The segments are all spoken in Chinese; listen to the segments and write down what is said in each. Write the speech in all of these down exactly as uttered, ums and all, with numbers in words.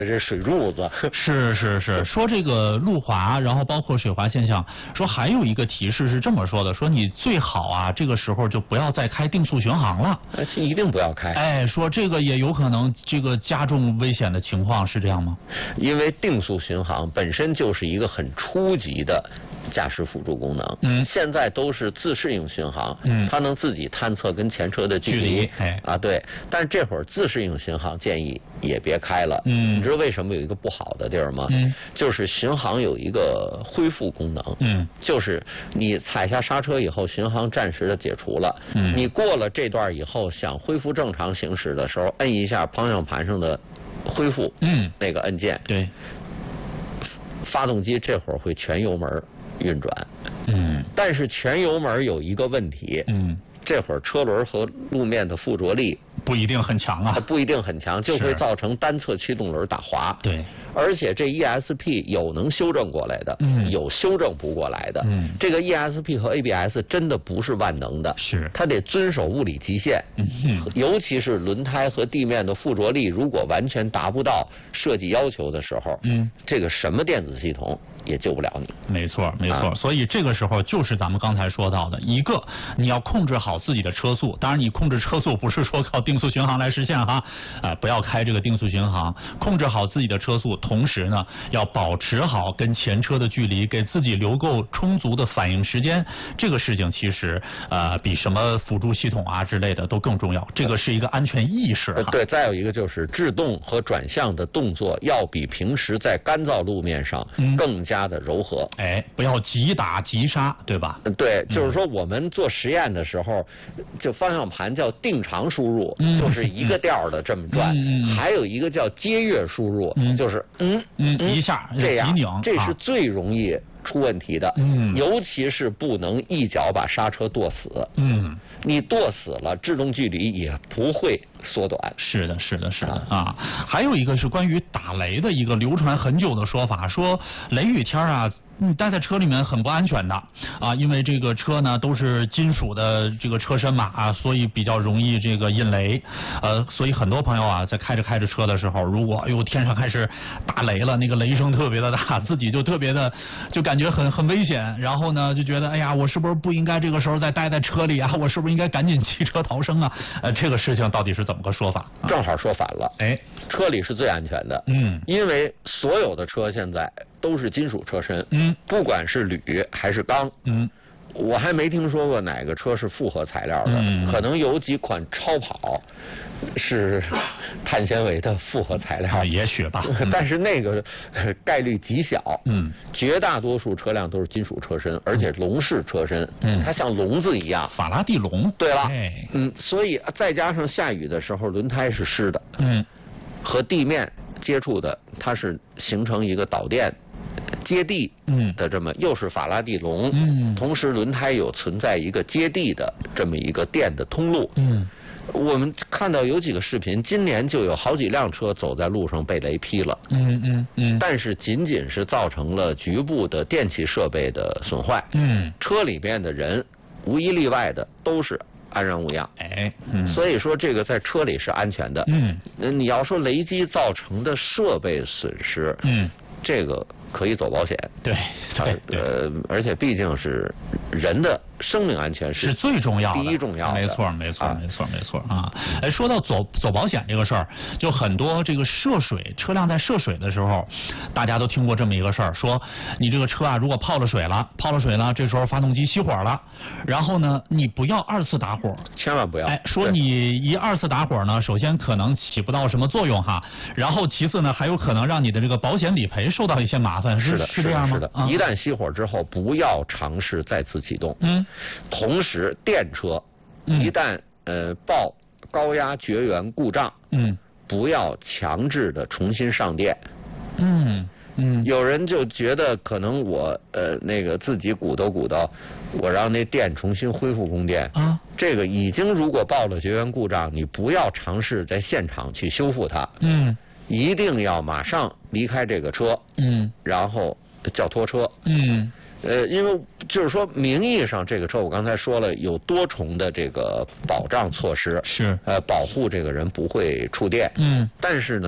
这水柱子。 是是是，说这个路滑，然后包括水滑现象，说还有一个提示是这么说的，说你最好啊这个时候就不要再开定速巡航了， 一定不要开。 哎，说这个也有可能这个加重危险的情况，是这样吗？ 因为定速巡航本身就是一个很初级的驾驶辅助功能， 嗯， 现在都是自适应巡航， 嗯， 它能自己探测跟前车的距离， 距离哎啊对，但是这会儿自适应巡航建议也别开了， 嗯， 你知道为什么有一个不好的地儿吗？ 嗯， 就是巡航有一个恢复功能， 嗯， 就是你踩下刹车以后，巡航暂时的解除了， 嗯， 你过了这段以后，想恢复正常行驶的时候，摁一下方向盘上的恢复， 嗯， 那个按键， 对， 发动机这会儿会全油门运转， 嗯， 但是全油门有一个问题， 嗯， 这会儿车轮和路面的附着力不一定很强啊， 它不一定很强，就会造成单侧驱动轮打滑。 对， 而且这 E S P 有能修正过来的， 嗯， 有修正不过来的。 嗯， 这个 E S P 和 A B S 真的不是万能的， 是， 它得遵守物理极限。 嗯， 尤其是轮胎和地面的附着力，如果完全达不到设计要求的时候， 嗯， 这个什么电子系统也救不了你。 没错，没错。啊、所以这个时候就是咱们刚才说到的一个，你要控制好自己的车速。当然，你控制车速不是说靠定速巡航来实现哈，啊、呃，不要开这个定速巡航，控制好自己的车速，同时呢，要保持好跟前车的距离，给自己留够充足的反应时间。这个事情其实呃比什么辅助系统啊之类的都更重要。这个是一个安全意识哈。 对，再有一个就是制动和转向的动作要比平时在干燥路面上更加的柔和。 嗯、哎，不要急打急刹，对吧？ 对，就是说我们做实验的时候，就方向盘叫定长输入， 嗯、 就是一个调的这么转； 嗯、 还有一个叫接跃输入， 嗯、 就是嗯嗯一下这样， 拧， 这是最容易出问题的。 嗯， 尤其是不能一脚把刹车跺死。 嗯， 你跺死了，制动距离也不会缩短。 是的，是的，是的啊。还有一个是关于打雷的一个流传很久的说法，说雷雨天啊，你待在车里面很不安全的啊，因为这个车呢都是金属的这个车身嘛啊，所以比较容易这个引雷。呃，所以很多朋友啊在开着开着车的时候，如果哎呦天上开始打雷了，那个雷声特别的大，自己就特别的就感觉很很危险，然后呢就觉得哎呀，我是不是不应该这个时候再待在车里啊？我是不是应该赶紧弃车逃生啊？呃，这个事情到底是怎么个说法？ 啊、正好说反了， 哎， 车里是最安全的， 嗯， 因为所有的车现在都是金属车身， 嗯， 不管是铝还是钢， 嗯， 我还没听说过哪个车是复合材料的， 嗯、 可能有几款超跑是碳纤维的复合材料， 啊、也许吧， 嗯、但是那个概率极小， 嗯， 绝大多数车辆都是金属车身，而且笼式车身， 嗯， 它像笼子一样， 法拉第笼， 对了， 哎、 嗯，所以再加上下雨的时候轮胎是湿的， 嗯， 和地面接触的，它是形成一个导电接地的这么，又是法拉第笼， 嗯， 同时轮胎有存在一个接地的这么一个电的通路， 嗯， 我们看到有几个视频，今年就有好几辆车走在路上被雷劈了， 嗯嗯嗯， 但是仅仅是造成了局部的电气设备的损坏， 嗯， 车里面的人无一例外的都是安然无恙， 哎，嗯， 所以说这个在车里是安全的， 嗯， 你要说雷击造成的设备损失， 嗯， 这个可以走保险， 对，对，对呃，而且毕竟是人的生命安全是最重要的， 第一重要的， 没错，没错，没错，没错啊！哎，说到走走保险这个事儿，就很多这个涉水车辆在涉水的时候，大家都听过这么一个事儿，说你这个车啊，如果泡了水了，泡了水了，这时候发动机熄火了，然后呢，你不要二次打火， 千万不要。 哎，说你一二次打火呢，首先可能起不到什么作用哈，然后其次呢，还有可能让你的这个保险理赔受到一些麻烦， 是的， 是这样吗？ 是的，一旦熄火之后，不要尝试再次启动。 嗯。 同时，电车一旦、嗯、呃报高压绝缘故障， 嗯， 不要强制的重新上电。 嗯嗯， 有人就觉得可能我呃那个自己鼓捣鼓捣，我让那电重新恢复供电啊， 这个已经如果报了绝缘故障，你不要尝试在现场去修复它。 嗯， 一定要马上离开这个车。 嗯， 然后叫拖车。 嗯。 呃，因为就是说，名义上这个车我刚才说了有多重的这个保障措施， 是呃保护这个人不会触电， 嗯， 但是呢，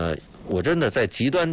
我真的在极端